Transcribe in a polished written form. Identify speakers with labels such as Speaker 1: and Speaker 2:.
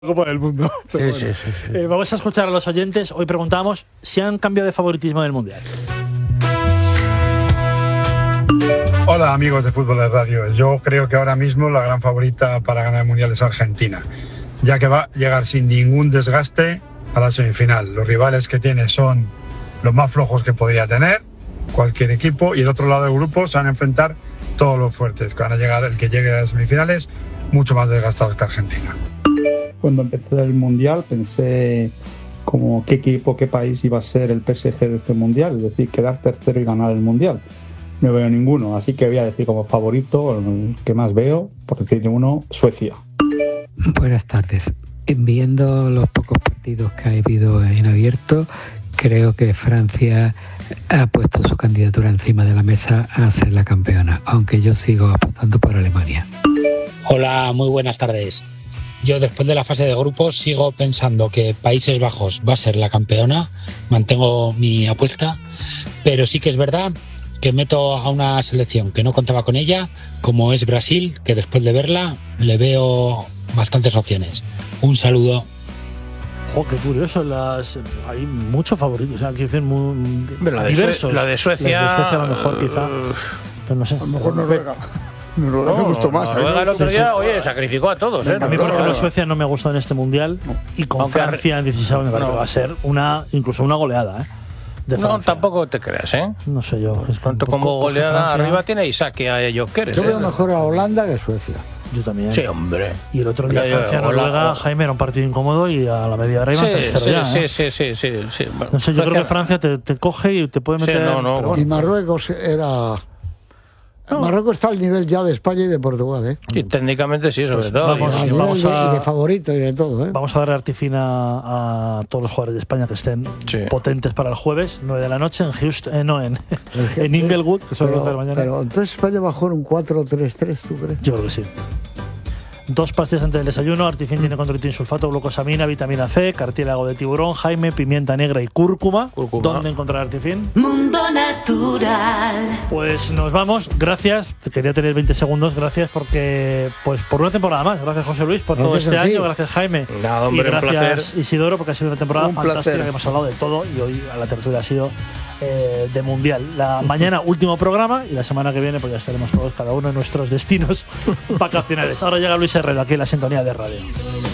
Speaker 1: Copa del Mundo.
Speaker 2: Sí.
Speaker 1: Vamos a escuchar a los oyentes. Hoy preguntamos si han cambiado de favoritismo del Mundial.
Speaker 3: Hola amigos de Fútbol de Radio. Yo creo que ahora mismo la gran favorita para ganar el Mundial es Argentina, ya que va a llegar sin ningún desgaste a la semifinal. Los rivales que tiene son los más flojos que podría tener cualquier equipo, y el otro lado del grupo se van a enfrentar todos los fuertes, que van a llegar, el que llegue a las semifinales mucho más desgastados que Argentina.
Speaker 4: Cuando empecé el Mundial pensé como qué equipo, qué país iba a ser el PSG de este Mundial, es decir, quedar tercero y ganar el Mundial. No veo ninguno, así que voy a decir como favorito, el que más veo, por decirle uno, Suecia.
Speaker 5: Buenas tardes. Viendo los pocos partidos que ha habido en abierto, creo que Francia ha puesto su candidatura encima de la mesa a ser la campeona, aunque yo sigo apostando por Alemania.
Speaker 6: Hola, muy buenas tardes. Yo después de la fase de grupos sigo pensando que Países Bajos va a ser la campeona, mantengo mi apuesta, pero sí que es verdad que meto a una selección que no contaba con ella, como es Brasil, que después de verla le veo bastantes opciones. Un saludo.
Speaker 1: Oh, qué curioso, hay muchos favoritos, o sea, quiero decir, muy diversos.
Speaker 2: La de Suecia.
Speaker 1: La de Suecia a lo mejor, quizá, pero no sé.
Speaker 7: A lo mejor Noruega. Noruega me gustó más.
Speaker 2: Noruega el otro día, oye, sacrificó a todos.
Speaker 1: A mí, por ejemplo, Suecia no me gusta en este Mundial, y con Francia en 16 me parece que va a ser incluso una goleada, de Francia.
Speaker 2: No, tampoco te creas, ¿eh?
Speaker 1: No sé yo.
Speaker 2: Tanto como goleada,
Speaker 1: Francia,
Speaker 2: arriba tiene Isaac a ellos, ¿qué eres?
Speaker 7: Yo veo mejor a Holanda que a Suecia.
Speaker 1: Yo también.
Speaker 2: Sí, hombre.
Speaker 1: Y el otro día Francia-Noruega, Jaime, era un partido incómodo y a la media hora iban 3-0 ya.
Speaker 2: Sí. Bueno,
Speaker 1: no sé, yo creo que Francia te coge y te puede meter...
Speaker 2: Bueno.
Speaker 7: Y Marruecos era... Marruecos está al nivel ya de España y de Portugal, ¿eh?
Speaker 2: Sí, técnicamente sí, sobre todo.
Speaker 7: Y de favorito y de todo, ¿eh?
Speaker 1: Vamos a darle artifina a todos los jugadores de España que estén potentes para el jueves, 9 de la noche, en Houston, en Inglewood, que son las 12 de la mañana.
Speaker 7: Pero entonces España va a jugar un 4-3-3, ¿tú crees?
Speaker 1: Yo creo que sí. 2 pastillas antes del desayuno, Artifin tiene condroitin sulfato, glucosamina, vitamina C, cartílago de tiburón, Jaime, pimienta negra y cúrcuma. ¿Dónde encontrar Artifin?
Speaker 8: Mundo Natural.
Speaker 1: Pues nos vamos, gracias, quería tener 20 segundos, gracias porque, pues por una temporada más, gracias José Luis por todo este año, gracias Jaime,
Speaker 2: nada, hombre,
Speaker 1: y gracias
Speaker 2: un placer.
Speaker 1: Isidoro, porque ha sido una temporada fantástica,
Speaker 7: placer.
Speaker 1: que hemos hablado de todo y hoy a la tertulia ha sido de Mundial. Mañana último programa y la semana que viene pues ya estaremos todos cada uno en nuestros destinos vacacionales. Ahora llega Luis Herrero aquí en la sintonía de radio.